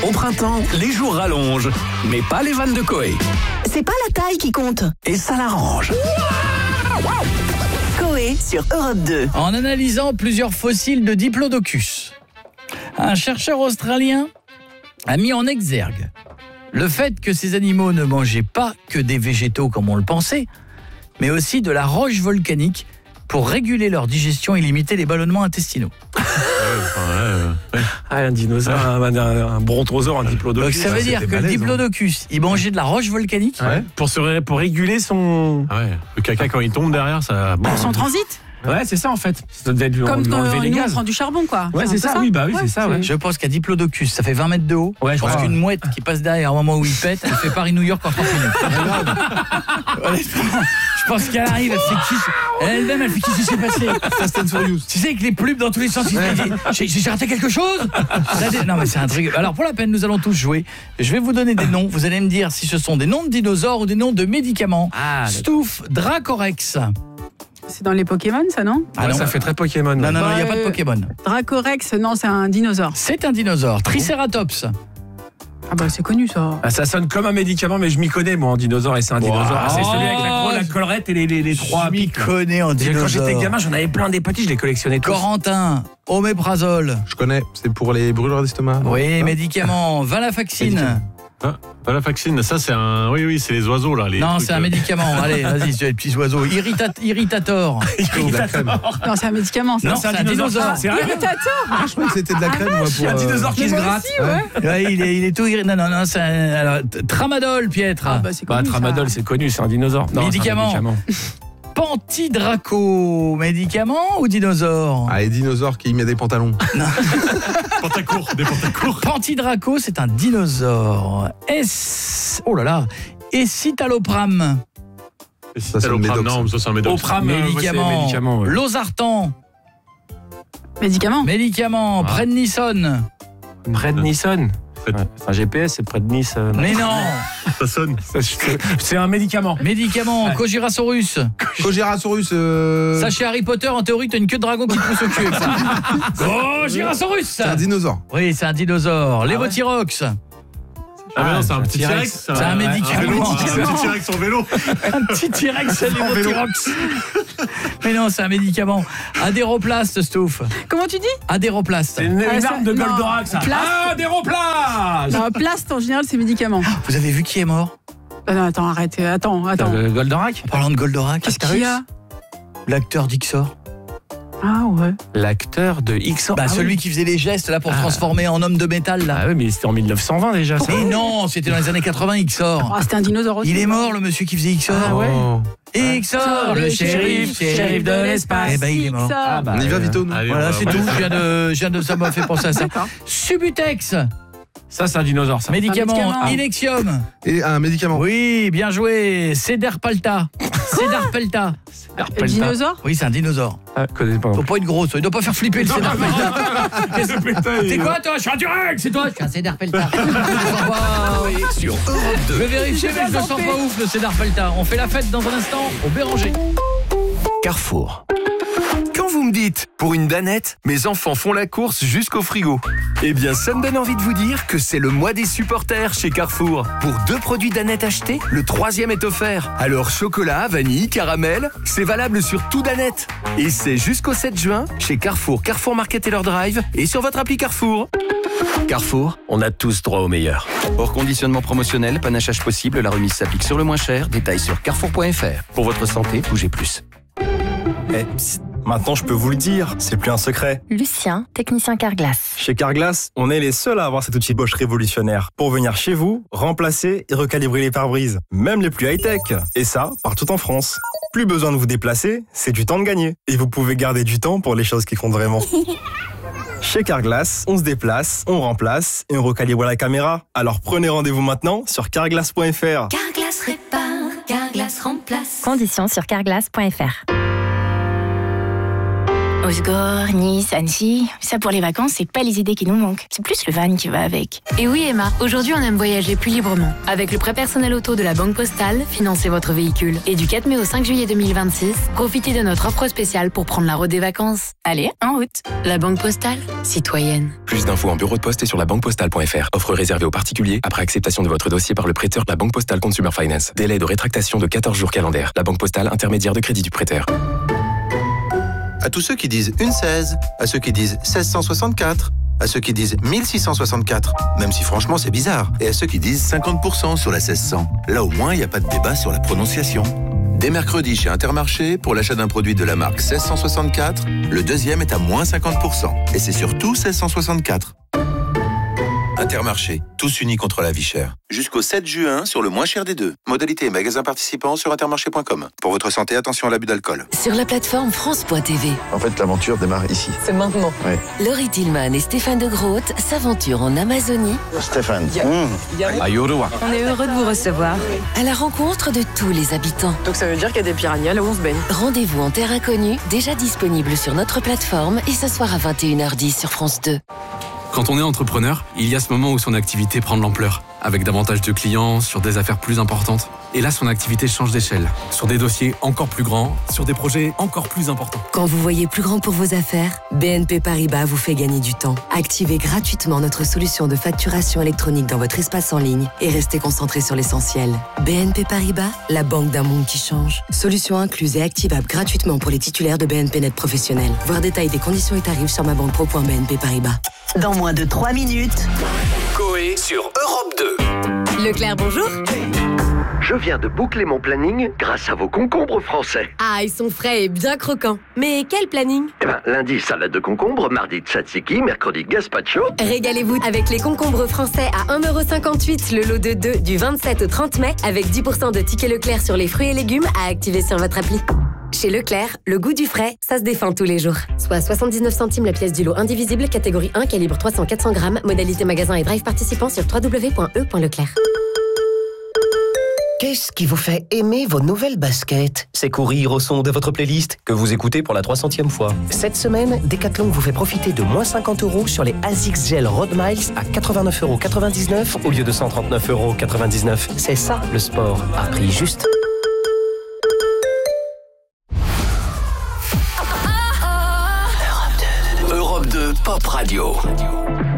Au printemps, les jours rallongent, mais pas les vannes de Koé. C'est pas la taille qui compte. Et ça l'arrange. Koé sur Europe 2. En analysant plusieurs fossiles de Diplodocus, un chercheur australien a mis en exergue le fait que ces animaux ne mangeaient pas que des végétaux comme on le pensait, mais aussi de la roche volcanique pour réguler leur digestion et limiter les ballonnements intestinaux. Un dinosaure, un brontosaure, un diplodocus. Donc ça veut dire que le Diplodocus, il mangeait de la roche volcanique pour réguler son... Le caca, quand il tombe derrière, ça... Son transit. Ouais, c'est ça en fait. Ça doit être Comme quand enlever les nous on gaz. prend du charbon, quoi. Ouais, c'est ça, oui, c'est ça, ouais. Je pense qu'à Diplodocus, ça fait 20 mètres de haut. Ouais, je pense qu'une mouette qui passe derrière au moment où il pète, elle fait Paris-New-York en 30 minutes. Honnêtement, je pense qu'elle arrive, elle-même, elle fait qu'est-ce qui s'est passé. Fast and Furious. Tu sais, avec les plumes dans tous les sens, il se dit, j'ai raté quelque chose. Non, mais c'est un truc. Alors, pour la peine, nous allons tous jouer. Je vais vous donner des noms. Vous allez me dire si ce sont des noms de dinosaures ou des noms de médicaments. Stouff, Dracorex. C'est dans les Pokémon, ça, non? Non, ça fait très Pokémon. Non, il n'y a pas de Pokémon. Dracorex, non, c'est un dinosaure. C'est un dinosaure. Triceratops. Ah bah c'est connu ça. Ça sonne comme un médicament, mais je m'y connais moi en dinosaure et c'est un dinosaure. C'est celui avec la collerette et les trois Je m'y pics. connais en dinosaure. Quand j'étais gamin, j'en avais plein des petits, je les collectionnais tous. Corentin, oméprazole. Je connais, c'est pour les brûlures d'estomac. Oui, médicament. Valafaxine. La vaccine, ça c'est un... Oui, c'est les oiseaux là. Non, c'est un médicament. Allez, vas-y, c'est les petits oiseaux. Irritator. Non, c'est un médicament. Ça. Non, c'est un dinosaure. C'est vrai. Irritator. Je crois que c'était de la crème, moi, C'est un dinosaure qui se gratte. Ouais, il est tout Non, c'est un... Alors, Tramadol, Pietre. Ah bah c'est connu. Tramadol, c'est connu, c'est un dinosaure. Non, Médicament. c'est un médicament. Pantidraco, médicament ou dinosaure? Ah, les dinosaures qui mettent des pantalons. Des pantacours. Pantidraco, c'est un dinosaure. Oh là là. Escitalopram. Ça, c'est le médoc. Non, ça c'est un médoc. Opram, Médicament. Losartan. Médicament. Médicament. Prednisone. Prednisone. C'est un GPS, c'est près de Nice. Mais non. Ça sonne. C'est un médicament. Médicament. Kogirasaurus. Kogirasaurus. Sachez Harry Potter, en théorie, t'as une queue de dragon qui te pousse au cul. Kogirasaurus. C'est un dinosaure. Oui, c'est un dinosaure. Lévothyrox. Ah mais non, c'est un petit T-Rex. C'est un médicament. Un petit T-Rex en vélo. Un petit T-Rex, c'est Lévothyrox. Mais non, c'est un médicament. Adéroplaste, Stouff. Comment tu dis? Adéroplaste. C'est une arme de Goldorak, ça. Ah, des replaces. Non, Plast en général c'est médicament. Vous avez vu qui est mort? Non, attends, arrête. Attends. Goldorak. Parlant de Goldorak, Qu'est-ce qu'il y a? l'acteur d'Ixor. Ah ouais. L'acteur de X. Celui qui faisait les gestes là pour se transformer en homme de métal là. Ah oui, mais c'était en 1920 déjà. Ça. Mais non, c'était dans les années 80 Ixor. Ah, c'était un dinosaure aussi. Il est mort le monsieur qui faisait Ixor. Ah ouais. Ixor, le shérif de l'espace. Eh ben il est mort. On y va, Vito, nous. Allez, Voilà, on c'est va- tout. Je viens de ça m'a fait penser à ça. D'accord. Subutex, Ça, c'est un dinosaure, ça. médicament. médicament. Inexium. Et un médicament. Oui, bien joué. Cédarpalta. Cédarpelta. Dinosaure. Oui, c'est un dinosaure. Ah, connais pas. Il doit pas être gros, ça. Il doit pas faire flipper le Cédarpelta. T'es quoi, toi? Je suis un Durex, c'est toi? Je suis un Cédarpelta. Sur Europe Je 2. vais vérifier, mais je le sens pas ouf, le Cédarpelta. On fait la fête dans un instant au Béranger. Carrefour. Quand vous me dites « Pour une danette, mes enfants font la course jusqu'au frigo », eh bien ça me donne envie de vous dire que c'est le mois des supporters chez Carrefour. Pour 2 produits danette achetés, le 3e est offert. Alors chocolat, vanille, caramel, c'est valable sur tout danette. Et c'est jusqu'au 7 juin chez Carrefour, Carrefour Market et leur drive et sur votre appli Carrefour. Carrefour, on a tous droit au meilleur. Hors conditionnement promotionnel, panachage possible, la remise s'applique sur le moins cher. Détails sur carrefour.fr. Pour votre santé, bougez plus. Psst, maintenant je peux vous le dire, c'est plus un secret. Lucien, technicien Carglass. Chez Carglass, on est les seuls à avoir cet outil Bosch révolutionnaire pour venir chez vous, remplacer et recalibrer les pare-brises, même les plus high-tech. Et ça, partout en France. Plus besoin de vous déplacer, c'est du temps de gagner. Et vous pouvez garder du temps pour les choses qui comptent vraiment. Chez Carglass, on se déplace, on remplace et on recalibre la caméra. Alors prenez rendez-vous maintenant sur carglass.fr. Carglass répare, Carglass remplace. Conditions sur carglass.fr. Osgore, Nice, Annecy, ça pour les vacances, c'est pas les idées qui nous manquent. C'est plus le van qui va avec. Et oui Emma, aujourd'hui on aime voyager plus librement. Avec le prêt personnel auto de la Banque Postale, financez votre véhicule. Et du 4 mai au 5 juillet 2026, profitez de notre offre spéciale pour prendre la route des vacances. Allez, en route. La Banque Postale, citoyenne. Plus d'infos en bureau de poste et sur labanquepostale.fr. Offre réservée aux particuliers après acceptation de votre dossier par le prêteur de la Banque Postale Consumer Finance. Délai de rétractation de 14 jours calendaires. La Banque Postale, intermédiaire de crédit du prêteur. À tous ceux qui disent une 16, à ceux qui disent 1664, à ceux qui disent 1664, même si franchement c'est bizarre, Et à ceux qui disent 50% sur la 1600. Là au moins, il n'y a pas de débat sur la prononciation. Dès mercredi chez Intermarché, pour l'achat d'un produit de la marque 1664, le deuxième est à moins 50%. Et c'est surtout 1664. Intermarché, tous unis contre la vie chère. Jusqu'au 7 juin sur le moins cher des deux. Modalité et magasins participants sur intermarché.com. Pour votre santé, attention à l'abus d'alcool. Sur la plateforme France.tv. En fait, l'aventure démarre ici. C'est maintenant. Ouais. Laurie Tillman et Stéphane de Groot s'aventurent en Amazonie. Stéphane. On est heureux de vous recevoir. À la rencontre de tous les habitants. Donc ça veut dire qu'il y a des piranhas là où on se baigne. Rendez-vous en terre inconnue, déjà disponible sur notre plateforme et ce soir à 21h10 sur France 2. Quand on est entrepreneur, il y a ce moment où son activité prend de l'ampleur, avec davantage de clients, sur des affaires plus importantes. Et là, son activité change d'échelle, sur des dossiers encore plus grands, sur des projets encore plus importants. Quand vous voyez plus grand pour vos affaires, BNP Paribas vous fait gagner du temps. Activez gratuitement notre solution de facturation électronique dans votre espace en ligne et restez concentré sur l'essentiel. BNP Paribas, la banque d'un monde qui change. Solution incluse et activable gratuitement pour les titulaires de BNP Net professionnels. Voir détail des conditions et tarifs sur mabanque.pro.bnp Paribas. Dans moins de 3 minutes. Coé sur Europe 2. Leclerc, bonjour. Je viens de boucler mon planning grâce à vos concombres français. Ah, ils sont frais et bien croquants. Mais quel planning ? Lundi, salade de concombre, mardi, tzatziki, mercredi, gazpacho. Régalez-vous avec les concombres français à 1,58€ le lot de 2 du 27 au 30 mai avec 10% de tickets Leclerc sur les fruits et légumes à activer sur votre appli. Chez Leclerc, le goût du frais, ça se défend tous les jours. Soit 79 centimes la pièce du lot indivisible, catégorie 1, calibre 300-400 grammes, modalité magasin et drive participant sur www.e.leclerc. Qu'est-ce qui vous fait aimer vos nouvelles baskets ? C'est courir au son de votre playlist que vous écoutez pour la 300e fois. Cette semaine, Decathlon vous fait profiter de moins 50€ sur les ASICS Gel Road Miles à 89,99€ au lieu de 139,99€. C'est ça le sport, à prix juste. Europe 2 Pop Radio.